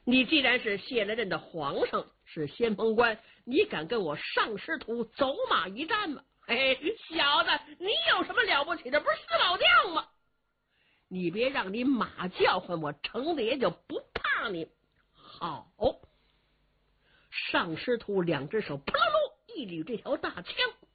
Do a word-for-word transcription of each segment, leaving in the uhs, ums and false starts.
你既然是谢了任的皇上，是先锋官，你敢跟我上师徒走马一战吗？嘿，小子，你有什么了不起的？不是四老将吗？你别让你马叫唤，我程子爷就不怕你。好，上师徒两只手扑噜噜一捋这条大枪，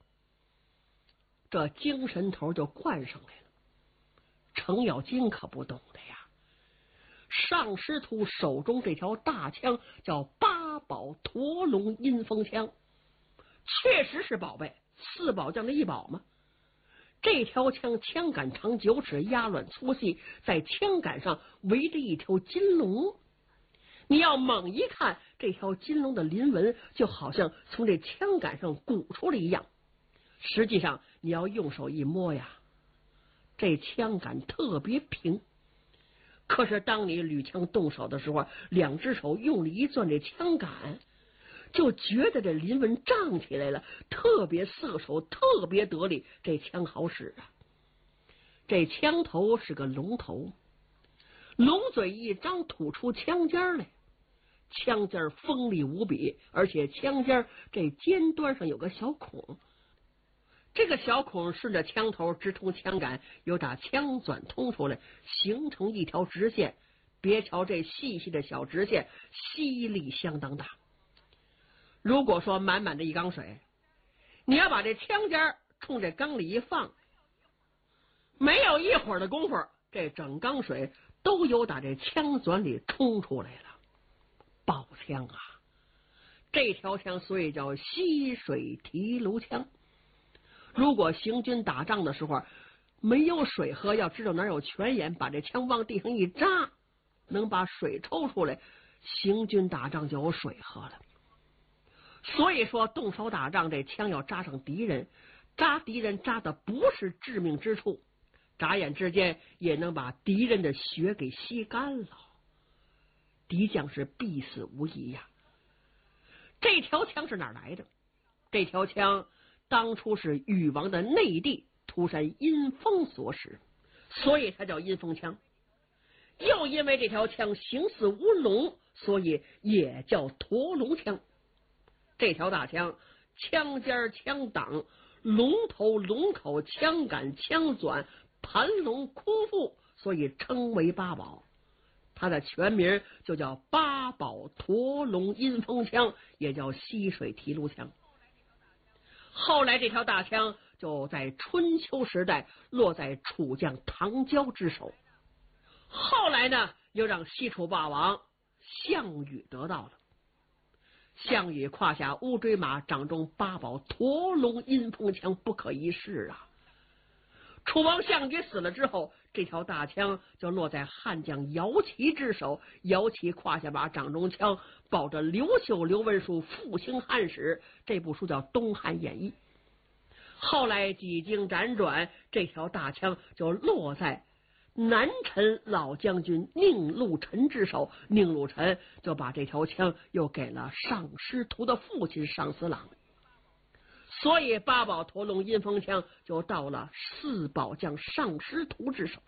这精神头就灌上来了。程咬金可不懂的呀，上师徒手中这条大枪叫八宝驼龙阴风枪，确实是宝贝，四宝将的一宝吗？这条枪枪杆长九尺，压卵粗细，在枪杆上围着一条金龙。你要猛一看，这条金龙的鳞纹就好像从这枪杆上鼓出来一样。实际上，你要用手一摸呀，这枪杆特别平。可是当你捋枪动手的时候，两只手用力一攥这枪杆，就觉得这鳞纹胀起来了，特别色手，特别得力。这枪好使啊！这枪头是个龙头，龙嘴一张，吐出枪尖来。枪尖锋利无比，而且枪尖这尖端上有个小孔，这个小孔顺着枪头直通枪杆，又打枪钻通出来，形成一条直线。别瞧这细细的小直线，吸力相当大。如果说满满的一缸水，你要把这枪尖冲这缸里一放，没有一会儿的功夫，这整缸水都有打这枪钻里冲出来了。宝枪啊，这条枪所以叫溪水提炉枪。如果行军打仗的时候没有水喝，要知道哪有泉眼，把这枪往地上一扎，能把水抽出来，行军打仗就有水喝了。所以说动手打仗，这枪要扎上敌人，扎敌人扎的不是致命之处，眨眼之间也能把敌人的血给吸干了，敌将是必死无疑呀。这条枪是哪儿来的？这条枪当初是禹王的内弟涂山阴风所使，所以它叫阴风枪。又因为这条枪形似乌龙，所以也叫驼龙枪。这条大枪，枪尖、枪挡、龙头、龙口、枪杆、枪钻、盘龙、空腹，所以称为八宝。它的全名就叫八宝驼龙阴风枪，也叫溪水提炉枪。后来这条大枪就在春秋时代落在楚将唐交之手，后来呢又让西楚霸王项羽得到了。项羽胯下乌骓马，掌中八宝驼龙阴风枪，不可一世啊！楚王项羽死了之后，这条大枪就落在汉将姚齐之手。姚齐胯下马，掌中枪，抱着刘秀、刘文书复兴汉史，这部书叫《东汉演义》。后来几经辗转，这条大枪就落在南陈老将军宁禄臣之手，宁禄臣就把这条枪又给了上师徒的父亲上司郎。所以八宝驼龙阴风枪就到了四宝将上师徒之手。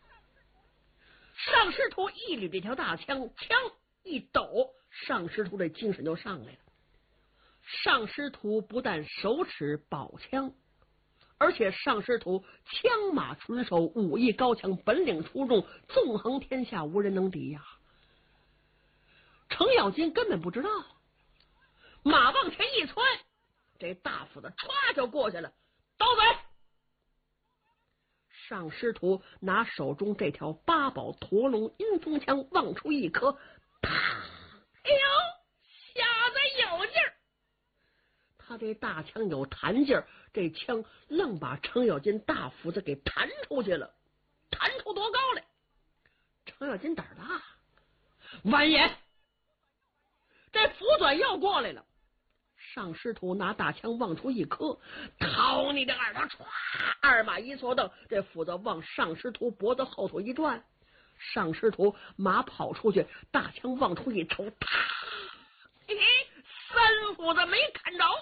上师徒一捋这条大枪，枪一抖，上师徒的精神就上来了。上师徒不但手持宝枪，而且上师徒枪马纯熟，武艺高强，本领出众，纵横天下，无人能敌呀。程咬金根本不知道，马往前一窜，这大斧子歘就过去了，刀嘴。上师徒拿手中这条八宝驼龙阴风枪往出一磕，啪！哎呦，小子有劲儿！他这大枪有弹劲儿，这枪愣把程咬金大斧子给弹出去了，弹出多高来？程咬金胆儿大，完颜，这斧短要过来了。上师徒拿大枪往出一磕，掏你的耳朵！歘，二马一错蹬，这斧子往上师徒脖子后头一转，上师徒马跑出去，大枪往出一抽，啪！嘿嘿，三斧子没砍着。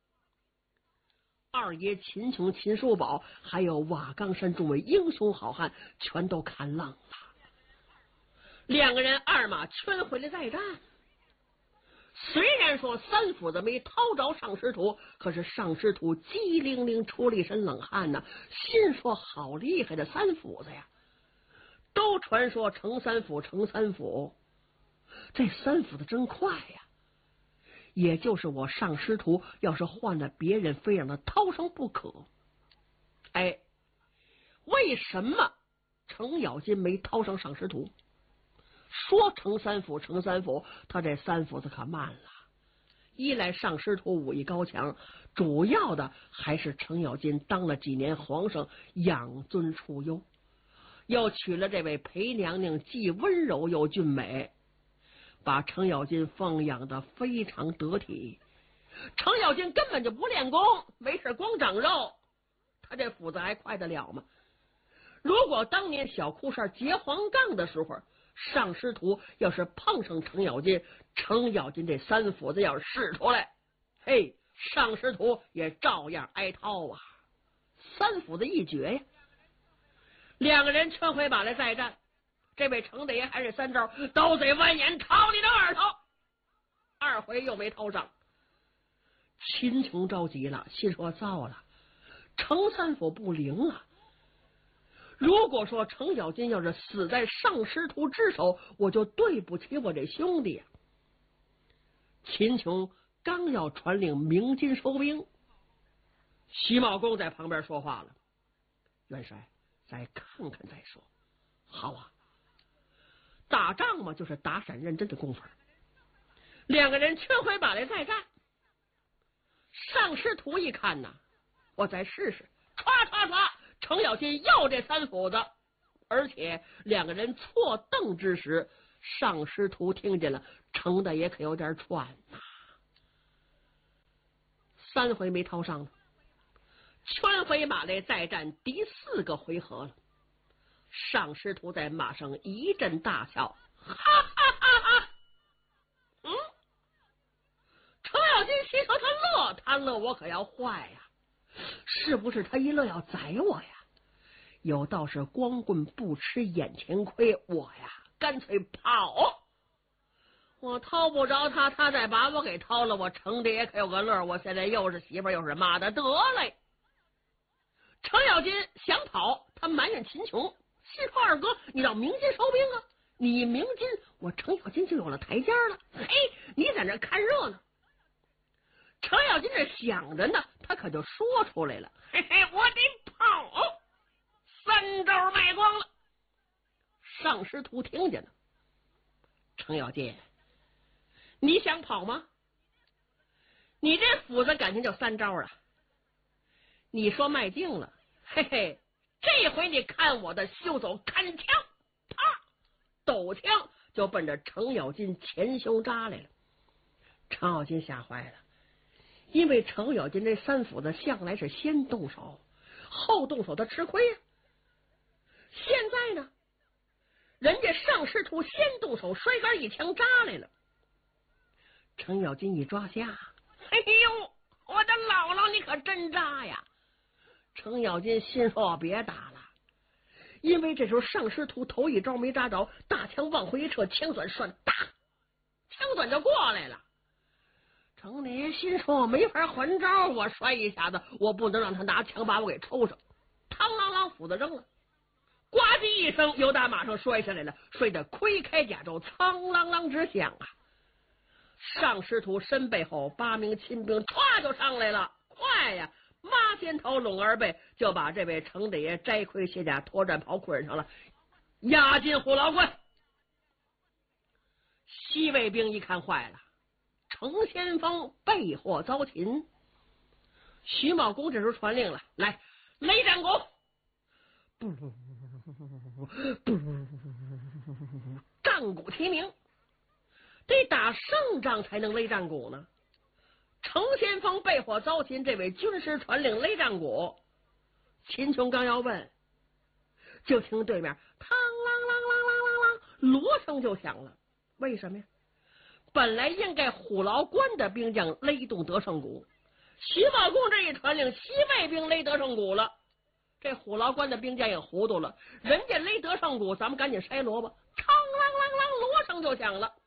二爷秦琼、秦叔宝，还有瓦岗山众位英雄好汉，全都砍愣了。 两个人二马圈回来再战。虽然说三斧子没掏着上师徒，可是上师徒机灵灵出了一身冷汗呢，心说好厉害的三斧子呀！都传说程三斧，程三斧，这三斧子真快呀！也就是我上师徒要是换了别人，非让他掏上不可。哎，为什么程咬金没掏上上师徒？说程三斧，程三斧，他这三斧子可慢了。一来上师徒武艺高强，主要的还是程咬金当了几年皇上，养尊处优，又娶了这位裴娘娘，既温柔又俊美，把程咬金奉养的非常得体。程咬金根本就不练功，没事光长肉，他这斧子还快得了吗？如果当年小哭哨结黄杠的时候，上师徒要是碰上程咬金，程咬金这三斧子要是使出来，嘿，上师徒也照样挨掏啊！三斧子一绝呀！两个人圈回马来再战，这位程大爷还是三招，斗嘴弯眼掏你的耳朵，二回又没掏上。秦琼着急了，心说糟了，程三斧不灵啊！如果说程咬金要是死在上师徒之手，我就对不起我这兄弟啊！秦琼刚要传令鸣金收兵，徐茂公在旁边说话了：“元帅，再看看再说。”好啊，打仗嘛，就是打闪认真的功夫。两个人圈回马来再战，上师徒一看呐，我再试试，唰唰唰，程咬金要这三斧子，而且两个人错蹬之时，上师徒听见了，程大爷可有点喘呐、啊。三回没掏上了，圈回马来再战第四个回合了。上师徒在马上一阵大笑，哈哈哈哈！嗯，程咬金心说他乐，他乐我可要坏呀！是不是他一乐要宰我呀？有道是光棍不吃眼前亏，我呀干脆跑。我掏不着他，他再把我给掏了，我程大爷可有个乐，我现在又是媳妇又是妈的，得嘞！程咬金想跑，他埋怨秦琼，心说二哥，你到鸣金收兵啊！你一鸣金，我程咬金就有了台阶了。嘿，你在那看热闹。程咬金这想着呢，他可就说出来了：“嘿嘿，我得跑！”三招卖光了。上师徒听见了，程咬金，你想跑吗？你这斧子感情就三招啊！你说卖净了，嘿嘿，这回你看我的休走看枪，啪，抖枪就奔着程咬金前胸扎来了。程咬金吓坏了，因为程咬金这三斧子向来是先动手，后动手他吃亏呀、啊。现在呢，人家上师徒先动手，摔杆一枪扎来了。程咬金一抓瞎，哎呦，我的姥姥，你可真扎呀！程咬金心说别打了，因为这时候上师徒头一招没扎着，大枪往回一撤，枪短涮，哒，枪短就过来了。程大爷心说我没法还招，我摔一下子，我不能让他拿枪把我给抽上。嘡啷啷，斧子扔了，呱唧一声，由打马上摔下来了，摔得盔开甲胄，苍啷啷直响啊！上师徒身背后八名亲兵歘就上来了，快呀！挖肩头拢儿背，就把这位程大爷摘盔卸甲脱战袍捆上了，押进虎牢关。西魏兵一看坏了，程先锋被获遭擒。徐茂公这时候传令了，来擂战鼓，不不战鼓齐鸣，得打胜仗才能擂战鼓呢。程先锋被获遭擒，这位军师传令擂战鼓。秦琼刚要问，就听对面嘡啷啷啷啷啷啷，锣声就响了。为什么呀？本来应该虎牢关的兵将擂动得胜鼓，徐茂公这一传令，西魏兵擂得胜鼓了。 这虎牢关的兵将也糊涂了，人家擂得上鼓，咱们赶紧筛锣吧！嘡啷啷啷，锣声就响了。